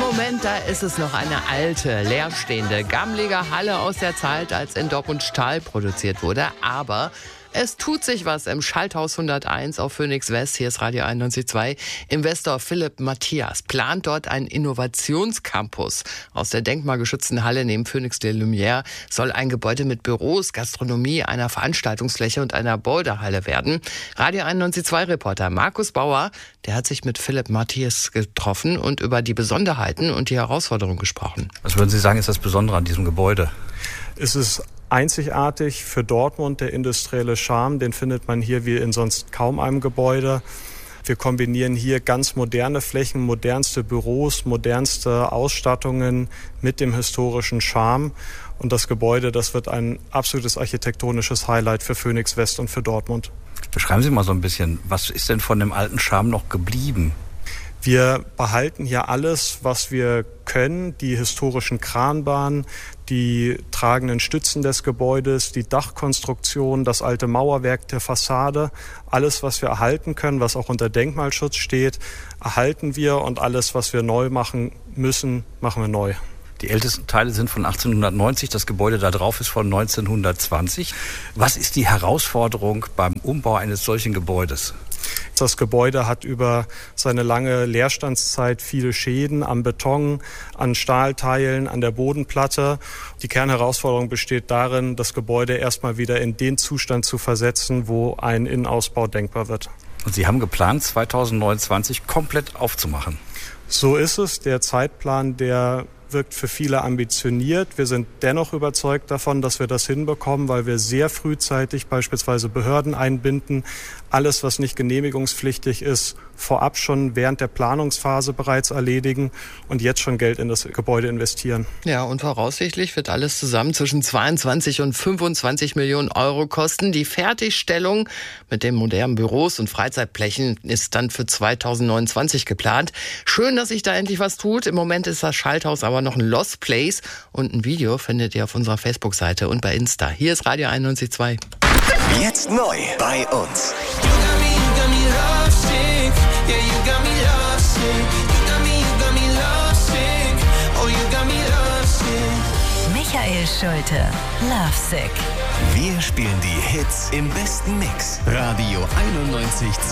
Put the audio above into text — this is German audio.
Moment, da ist es noch eine alte, leerstehende, gammelige Halle aus der Zeit, als in Dortmund Stahl produziert wurde. Aber es tut sich was im Schalthaus 101 auf Phoenix West. Hier ist Radio 91.2. Investor Philipp Matthias plant dort einen Innovationscampus. Aus der denkmalgeschützten Halle neben Phoenix de Lumière soll ein Gebäude mit Büros, Gastronomie, einer Veranstaltungsfläche und einer Boulderhalle werden. Radio 91.2-Reporter Markus Bauer, der hat sich mit Philipp Matthias getroffen und über die Besonderheiten und die Herausforderungen gesprochen. Was würden Sie sagen, ist das Besondere an diesem Gebäude? Es ist einzigartig für Dortmund, der industrielle Charme, den findet man hier wie in sonst kaum einem Gebäude. Wir kombinieren hier ganz moderne Flächen, modernste Büros, modernste Ausstattungen mit dem historischen Charme. Und das Gebäude, das wird ein absolutes architektonisches Highlight für Phoenix West und für Dortmund. Beschreiben Sie mal so ein bisschen, was ist denn von dem alten Charme noch geblieben? Wir behalten hier alles, was wir können, die historischen Kranbahnen, die tragenden Stützen des Gebäudes, die Dachkonstruktion, das alte Mauerwerk der Fassade. Alles, was wir erhalten können, was auch unter Denkmalschutz steht, erhalten wir, und alles, was wir neu machen müssen, machen wir neu. Die ältesten Teile sind von 1890, das Gebäude da drauf ist von 1920. Was ist die Herausforderung beim Umbau eines solchen Gebäudes? Das Gebäude hat über seine lange Leerstandszeit viele Schäden am Beton, an Stahlteilen, an der Bodenplatte. Die Kernherausforderung besteht darin, das Gebäude erstmal wieder in den Zustand zu versetzen, wo ein Innenausbau denkbar wird. Und Sie haben geplant, 2029 komplett aufzumachen. So ist es. Der Zeitplan, der wirkt für viele ambitioniert. Wir sind dennoch überzeugt davon, dass wir das hinbekommen, weil wir sehr frühzeitig beispielsweise Behörden einbinden. Alles, was nicht genehmigungspflichtig ist, vorab schon während der Planungsphase bereits erledigen und jetzt schon Geld in das Gebäude investieren. Ja, und voraussichtlich wird alles zusammen zwischen 22 und 25 Millionen Euro kosten. Die Fertigstellung mit den modernen Büros und Freizeitflächen ist dann für 2029 geplant. Schön, dass sich da endlich was tut. Im Moment ist das Schalthaus aber noch ein Lost Place, und ein Video findet ihr auf unserer Facebook-Seite und bei Insta. Hier ist Radio 91.2. Jetzt neu bei uns. Michael Schulte, Lovesick. Wir spielen die Hits im besten Mix. Radio 91.2.